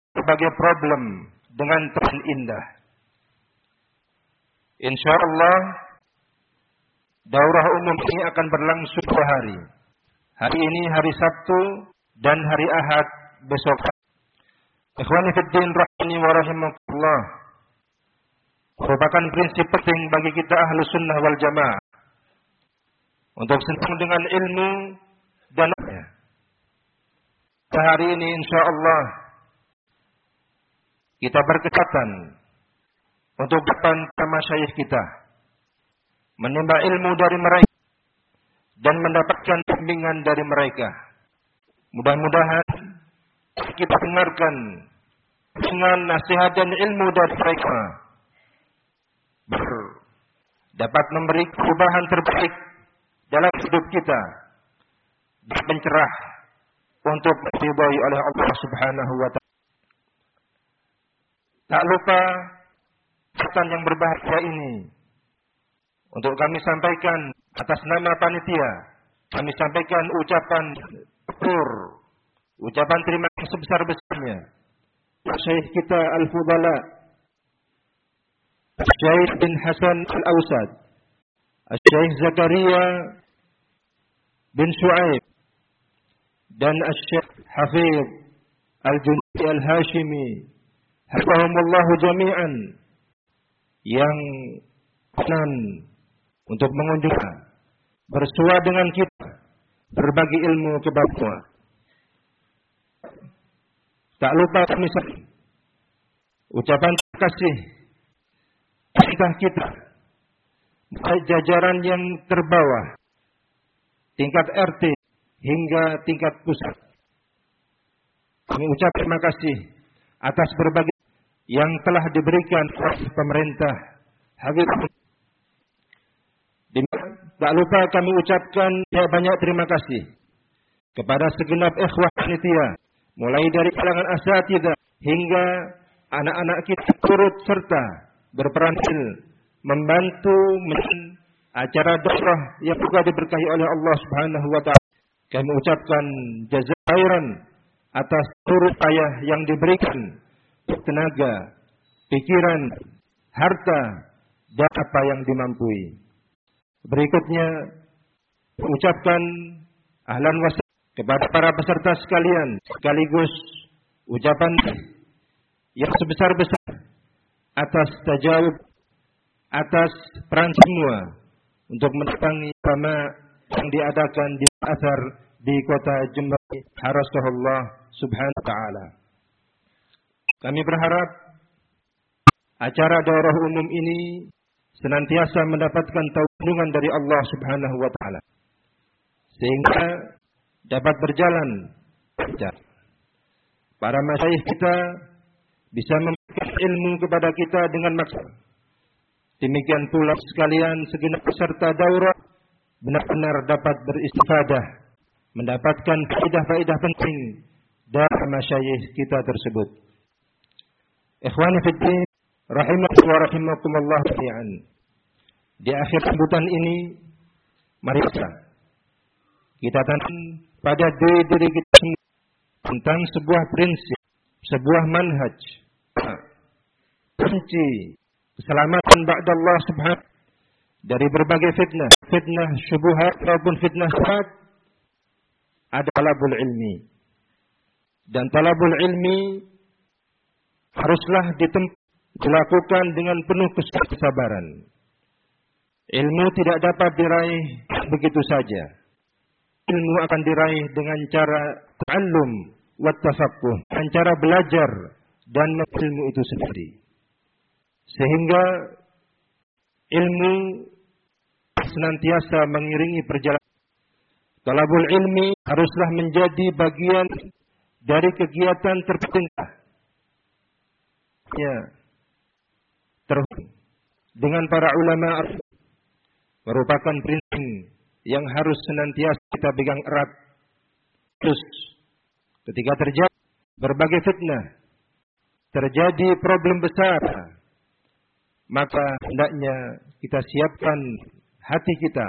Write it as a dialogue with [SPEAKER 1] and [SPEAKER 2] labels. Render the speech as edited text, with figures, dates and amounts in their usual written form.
[SPEAKER 1] berbagai problem dengan terang indah. Insyaallah daurah umum ini akan berlangsung 2 hari. Hari ini hari Sabtu dan hari Ahad besok. Ikhwani fid din rahimani wa rahimakumullah. Merupakan prinsip penting bagi kita ahlu sunnah wal jamaah untuk senang dengan ilmu dan hari ini insyaallah kita berkesempatan untuk depan masyayikh kita menimba ilmu dari mereka dan mendapatkan bimbingan dari mereka. Mudah-mudahan kita dengarkan dengan nasihat dan ilmu dari mereka dapat memberi perubahan terbaik dalam hidup kita dan mencerah untuk diridhai oleh Allah Subhanahu wa taala. Tak lupa pesan yang berbahagia ini untuk kami sampaikan atas nama panitia. Kami sampaikan ucapan syukur, ucapan terima kasih sebesar-besarnya Syekh kita Al-Fudala Syekh bin Hasan Al-Awsad, Syekh Zakaria bin Shu'aib dan Syekh Hafiz Al-Jundi Al-Hashimi, hafizahumullahu jami'an, yang senang untuk mengunjungi bersua dengan kita berbagi ilmu kepada. Tak lupa kami ucapan terima kasih kita jajaran yang terbawah, tingkat RT hingga tingkat pusat. Kami ucap terima kasih atas berbagai yang telah diberikan oleh pemerintah. Tak lupa kami ucapkan banyak terima kasih kepada segenap ikhwah panitia, mulai dari kalangan asatidzah hingga anak-anak kita turut serta berperan membantu acara daurah yang juga diberkahi oleh Allah Subhanahu wa taala. Kami ucapkan jazairan atas turut payah yang diberikan, tenaga, pikiran, harta, dan apa yang dimampui. Berikutnya ucapkan ahlan wa sahlan kepada para peserta sekalian, sekaligus ucapan yang sebesar-besar atas tajawub, atas peran semua untuk mendatangi sama yang diadakan di Asar di kota Jember, harasahullah subhanahu wa ta'ala. Kami berharap acara daurah umum ini senantiasa mendapatkan taufik dari Allah Subhanahu wa taala sehingga dapat berjalan lancar. Para masyayikh kita bisa memberikan ilmu kepada kita dengan maksud. Demikian pula sekalian segenap peserta daurah benar-benar dapat beristifadah, mendapatkan faedah-faedah penting dari masyayikh kita tersebut. Ikhwani fid din rahimani wa rahimakumullah jami'an. Di akhir sambutan ini, mari kita tanam pada diri kita tentang sebuah prinsip, sebuah manhaj, kunci keselamatan ba'da Allah Subhanahu dari berbagai fitnah, fitnah syubhat maupun fitnah syubhat, ada talabul ilmi. Dan talabul ilmi haruslah dilakukan dengan penuh kesabaran. Ilmu tidak dapat diraih begitu saja. Ilmu akan diraih dengan cara ta'allum wa tafaqquh, dengan cara belajar dan ilmu itu sendiri. Sehingga ilmu senantiasa mengiringi perjalanan. Talabul ilmi haruslah menjadi bagian dari kegiatan terpenting. Ya, dengan para ulama merupakan prinsip yang harus senantiasa kita pegang erat. Terus ketika terjadi berbagai fitnah, terjadi problem besar, maka hendaknya kita siapkan hati kita